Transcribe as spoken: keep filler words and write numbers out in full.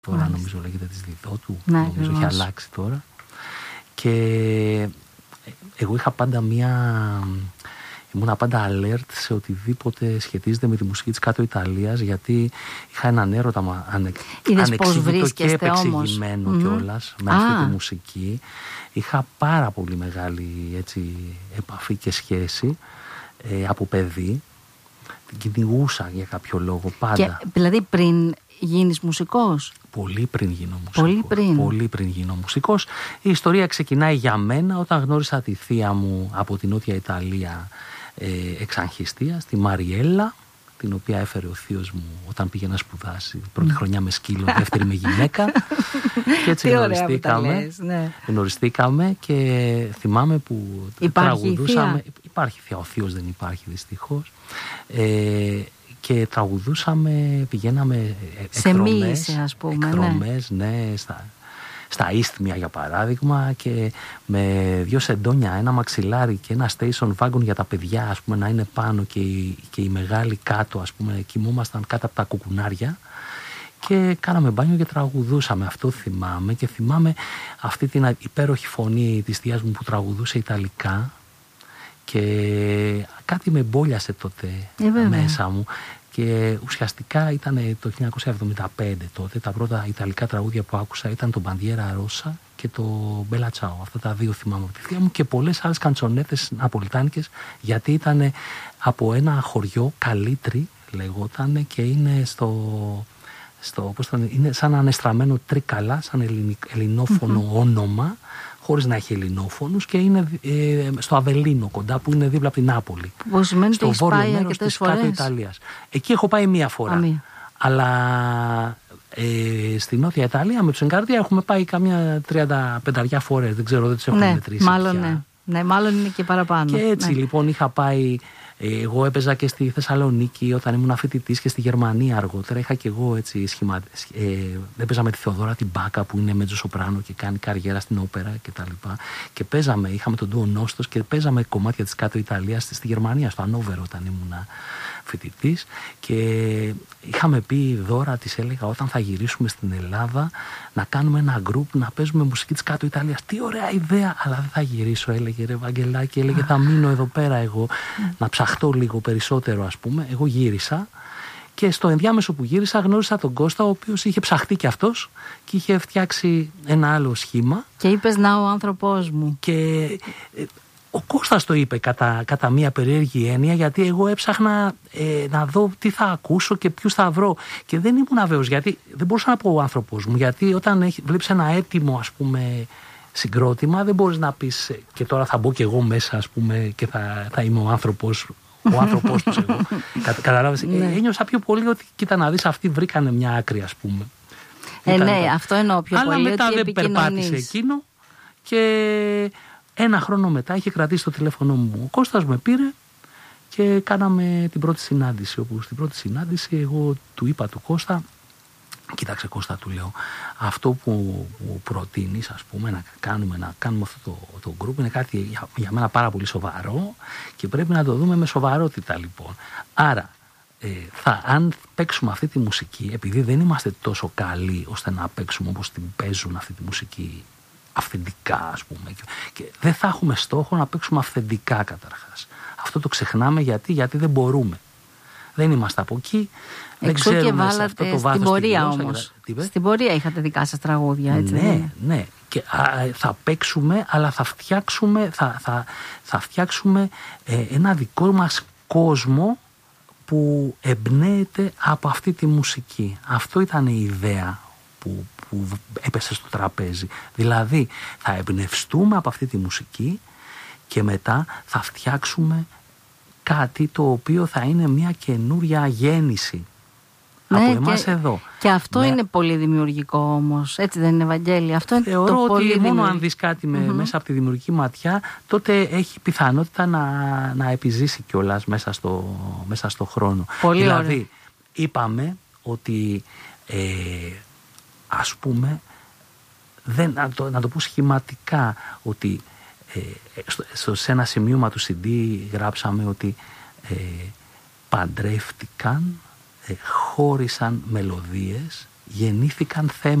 τώρα Μάλιστα. νομίζω λέγεται της Διδότου, Ναι, νομίζω ακριβώς. έχει αλλάξει τώρα. Και εγώ είχα πάντα μία... Ήμουνα πάντα alert σε οτιδήποτε σχετίζεται με τη μουσική της Κάτω Ιταλίας, γιατί είχα έναν έρωτα ανε... ανεξήγητο και επεξηγημένο mm-hmm. κιόλας με αυτή τη μουσική. Είχα πάρα πολύ μεγάλη έτσι, επαφή και σχέση ε, από παιδί. Την κυνηγούσα για κάποιο λόγο πάντα. Και, δηλαδή πριν γίνεις μουσικός? Πολύ πριν γίνω μουσικός. Πολύ πριν. Πολύ πριν γίνω μουσικός. Η ιστορία ξεκινάει για μένα όταν γνώρισα τη θεία μου από την Νότια Ιταλία ε, εξαγχιστία, τη Μαριέλα, την οποία έφερε ο θείος μου όταν πήγε να σπουδάσει. Πρώτη χρονιά με σκύλο, δεύτερη με γυναίκα. Και έτσι γνωριστήκαμε. Ναι. Γνωριστήκαμε και θυμάμαι που υπάρχει τραγουδούσαμε. Θεία. Υπάρχει θεία, ο θείος δεν υπάρχει δυστυχώς. Ε, και τραγουδούσαμε, πηγαίναμε εκδρομές, σε μίση, ας πούμε, εκδρομές, ναι, ναι στα, στα Ίσθμια για παράδειγμα, και με δύο σεντόνια, ένα μαξιλάρι και ένα station wagon για τα παιδιά, ας πούμε, να είναι πάνω και οι, και οι μεγάλοι κάτω, ας πούμε, κοιμούμασταν κάτω από τα κουκουνάρια και κάναμε μπάνιο και τραγουδούσαμε. Αυτό θυμάμαι, και θυμάμαι αυτή την υπέροχη φωνή της θείας μου που τραγουδούσε ιταλικά. Και κάτι με μπόλιασε τότε ε, μέσα μου, και ουσιαστικά ήταν το χίλια εννιακόσια εβδομήντα πέντε τότε. Τα πρώτα ιταλικά τραγούδια που άκουσα ήταν το Bandiera Rossa και το Bella Ciao. Αυτά τα δύο θυμάμαι από τη θεία μου, και πολλές άλλες καντσονέτες ναπολιτάνικες, γιατί ήταν από ένα χωριό, Καλήτρι λεγόταν, και είναι στο... στο πώς το, είναι σαν ανεστραμμένο Τρίκαλα, σαν ελληνόφωνο mm-hmm. όνομα, χωρίς να έχει ελληνόφωνους, και είναι ε, στο Αβελίνο κοντά, που είναι δίπλα από την Νάπολη. Που σημαίνει στο βόρειο μέρος της Κάτω Ιταλίας. Εκεί έχω πάει μία φορά. Αμία. Αλλά ε, στη Νότια Ιταλία με τους Εγκάρδια έχουμε πάει καμιά τριάντα πέντε φορές. Δεν ξέρω, δεν τους έχω ναι, μετρήσει. Μάλλον ναι. ναι, μάλλον είναι και παραπάνω. Και έτσι ναι. λοιπόν είχα πάει. Εγώ έπαιζα και στη Θεσσαλονίκη όταν ήμουν φοιτητής, και στη Γερμανία αργότερα. Είχα και εγώ έτσι σχημα... ε, έπαιζα με τη Θεοδώρα την Μπάκα, που είναι μέτζο σοπράνο και κάνει καριέρα στην όπερα κτλ. Και, και παίζαμε, είχαμε τον Ντουο Νόστος και παίζαμε κομμάτια της Κάτω Ιταλίας στη Γερμανία, στο Ανόβερο, όταν ήμουν φοιτητής. Και είχαμε πει η Δώρα, της έλεγα, όταν θα γυρίσουμε στην Ελλάδα, να κάνουμε ένα γκρουπ να παίζουμε μουσική της Κάτω Ιταλίας. Τι ωραία ιδέα! Αλλά δεν θα γυρίσω, έλεγε, ρε Βαγγελάκη, έλεγε, θα μείνω εδώ πέρα εγώ να ψαχτώ λίγο περισσότερο, ας πούμε. Εγώ γύρισα, και στο ενδιάμεσο που γύρισα γνώρισα τον Κώστα, ο οποίος είχε ψαχτεί κι αυτός και είχε φτιάξει ένα άλλο σχήμα. Και είπες, να ο άνθρωπός μου. Και ο Κώστας το είπε κατά, κατά μία περίεργη έννοια, γιατί εγώ έψαχνα ε, να δω τι θα ακούσω και ποιους θα βρω. Και δεν ήμουν αβέβαιος, γιατί δεν μπορούσα να πω ο άνθρωπός μου, γιατί όταν έχει, βλέπεις ένα έτοιμο, ας πούμε, συγκρότημα, δεν μπορείς να πεις και τώρα θα μπω κι εγώ μέσα, ας πούμε, και θα, θα είμαι ο άνθρωπος, ο άνθρωπός τους εγώ. Κα, καταλάβεις, ναι. ε, ένιωσα πιο πολύ ότι κοίτα να δεις, αυτοί βρήκανε μια άκρη, ας πούμε. Ε, Ήταν, ναι, ήταν. Αυτό εννοώ πιο αλλά πολύ. μετά ότι δεν περπάτησε εκείνο, και ένα χρόνο μετά είχε κρατήσει το τηλέφωνο μου ο Κώστας, με πήρε και κάναμε την πρώτη συνάντηση, όπου στην πρώτη συνάντηση εγώ του είπα του Κώστα, κοίταξε Κώστα, του λέω, αυτό που, που προτείνεις, ας πούμε, να κάνουμε, να κάνουμε αυτό το, το group είναι κάτι για, για μένα πάρα πολύ σοβαρό, και πρέπει να το δούμε με σοβαρότητα, λοιπόν. Άρα ε, θα, αν παίξουμε αυτή τη μουσική, επειδή δεν είμαστε τόσο καλοί ώστε να παίξουμε όπως την παίζουν αυτή τη μουσική αυθεντικά, ας πούμε, και, και δεν θα έχουμε στόχο να παίξουμε αυθεντικά καταρχάς. Αυτό το ξεχνάμε, γιατί, γιατί δεν μπορούμε. Δεν είμαστε από εκεί. Δεν Εξού και βάλατε αυτό το στην πορεία γλώσσα, όμως. τα... Στην πορεία είχατε δικά σας τραγούδια, έτσι. Ναι, ναι. ναι. Και α, θα παίξουμε, αλλά θα φτιάξουμε, θα, θα, θα φτιάξουμε ε, ένα δικό μας κόσμο που εμπνέεται από αυτή τη μουσική. Αυτό ήταν η ιδέα που, που έπεσε στο τραπέζι. Δηλαδή θα εμπνευστούμε από αυτή τη μουσική, και μετά θα φτιάξουμε κάτι το οποίο θα είναι μια καινούρια γέννηση, ναι, από εμάς και, εδώ. Και αυτό με... είναι πολύ δημιουργικό όμως. Έτσι δεν είναι, Ευαγγέλη? Αυτό είναι Θεωρώ το ότι πολύ μόνο δημιουργικό. Αν δεις κάτι με, mm-hmm. μέσα από τη δημιουργική ματιά, τότε έχει πιθανότητα να, να επιζήσει κιόλας μέσα στο, μέσα στο χρόνο. Πολύ δηλαδή, ωραία. Είπαμε ότι ε, ας πούμε, δεν, να, το, να το πω σχηματικά, ότι ε, στο, σε ένα σημείωμα του σι ντι γράψαμε ότι ε, παντρεύτηκαν, ε, χώρισαν μελωδίες γεννήθηκαν θέματα.